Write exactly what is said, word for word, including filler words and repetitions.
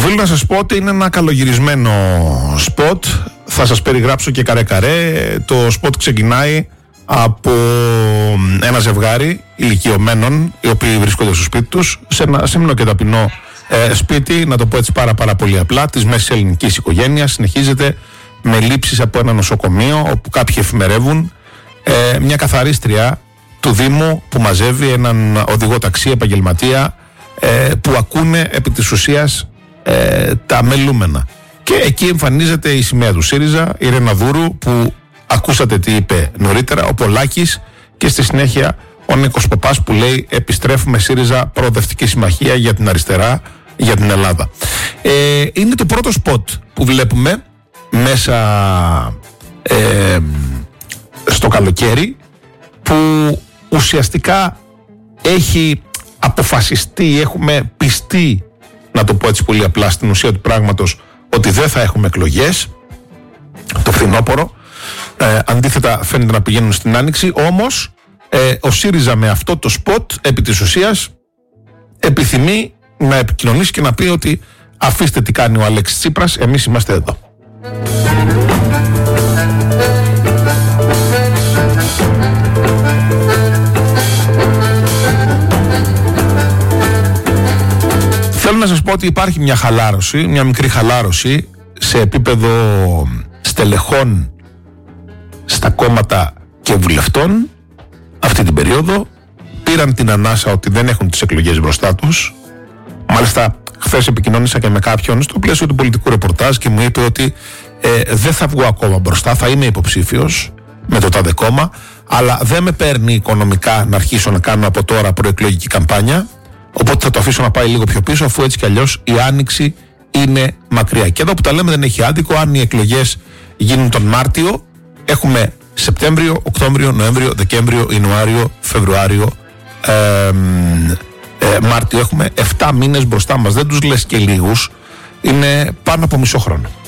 Οφείλω να σας πω ότι είναι ένα καλογυρισμένο σποτ. Θα σας περιγράψω και καρέ καρέ. Το σποτ ξεκινάει από ένα ζευγάρι ηλικιωμένων, οι οποίοι βρίσκονται στο σπίτι τους, σε ένα σύμνο και ταπεινό ε, σπίτι, να το πω έτσι πάρα, πάρα πολύ απλά, της μέσης ελληνικής οικογένειας. Συνεχίζεται με λήψεις από ένα νοσοκομείο, όπου κάποιοι εφημερεύουν ε, μια καθαρίστρια του Δήμου που μαζεύει έναν οδηγό ταξί επαγγελματία, ε, που ακούνε επί της ουσίας ε, τα μελούμενα. Και εκεί εμφανίζεται η σημαία του ΣΥΡΙΖΑ, η Ρένα Δούρου, που ακούσατε τι είπε νωρίτερα, ο Πολάκης, και στη συνέχεια ο Νίκος Παπάς, που λέει επιστρέφουμε ΣΥΡΙΖΑ, προοδευτική συμμαχία για την αριστερά, για την Ελλάδα. Ε, είναι το πρώτο σποτ που βλέπουμε μέσα ε, στο καλοκαίρι, που ουσιαστικά έχει αποφασιστεί, έχουμε πιστεί, να το πω έτσι πολύ απλά, στην ουσία του πράγματος, ότι δεν θα έχουμε εκλογές το φθινόπωρο. Ε, αντίθετα φαίνεται να πηγαίνουν στην Άνοιξη. Όμως ε, ο ΣΥΡΙΖΑ με αυτό το σποτ επί της ουσίας επιθυμεί να επικοινωνήσει και να πει ότι αφήστε τι κάνει ο Αλέξης Τσίπρας, εμείς είμαστε εδώ. Θέλω να σας πω ότι υπάρχει μια χαλάρωση, μια μικρή χαλάρωση σε επίπεδο στελεχών στα κόμματα και βουλευτών αυτή την περίοδο. Πήραν την ανάσα ότι δεν έχουν τις εκλογές μπροστά τους. Μάλιστα χθες επικοινώνησα και με κάποιον στο πλαίσιο του πολιτικού ρεπορτάζ και μου είπε ότι ε, δεν θα βγω ακόμα μπροστά, θα είμαι υποψήφιος με το τάδε κόμμα, αλλά δεν με παίρνει οικονομικά να αρχίσω να κάνω από τώρα προεκλογική καμπάνια, οπότε θα το αφήσω να πάει λίγο πιο πίσω, αφού έτσι κι αλλιώς η Άνοιξη είναι μακριά. Και εδώ που τα λέμε δεν έχει άδικο. Αν οι εκλογές γίνουν τον Μάρτιο, έχουμε Σεπτέμβριο, Οκτώβριο, Νοέμβριο, Δεκέμβριο, Ιανουάριο, Φεβρουάριο, ε, ε, Μάρτιο. Έχουμε εφτά μήνες μπροστά μας. Δεν τους λες και λίγους. Είναι πάνω από μισό χρόνο.